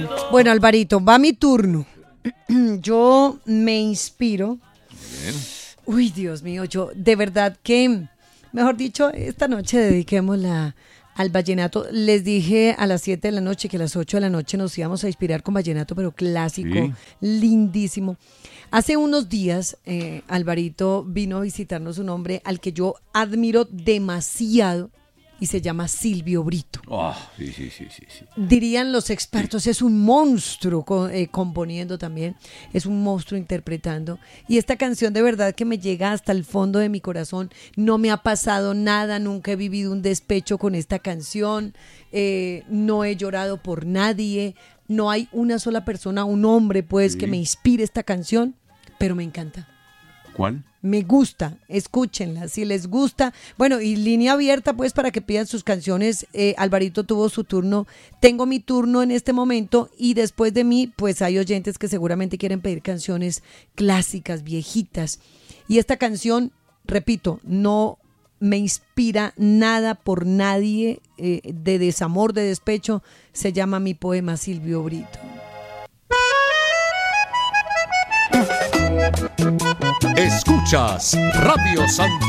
Bueno, Alvarito, va mi turno. Yo me inspiro. Bien. Uy, Dios mío, yo de verdad que, mejor dicho, esta noche dediquémosla al vallenato. Les dije a las 7 de la noche que a las 8 de la noche nos íbamos a inspirar con vallenato, pero clásico, Sí. lindísimo. Hace unos días, Alvarito vino a visitarnos un hombre al que yo admiro demasiado y se llama Silvio Brito. Sí. Dirían los expertos, es un monstruo componiendo también, es un monstruo interpretando. Y esta canción de verdad que me llega hasta el fondo de mi corazón. No me ha pasado nada, nunca he vivido un despecho con esta canción, no he llorado por nadie, no hay una sola persona, un hombre pues Sí. que me inspire esta canción, pero me encanta. ¿Cuál? Me gusta, escúchenla, si les gusta. Bueno, y línea abierta pues para que pidan sus canciones. Alvarito tuvo su turno, tengo mi turno en este momento y después de mí pues hay oyentes que seguramente quieren pedir canciones clásicas, viejitas. Y esta canción, repito, no me inspira nada por nadie, de desamor, de despecho. Se llama Mi Poema, Silvio Brito. Escuchas Radio San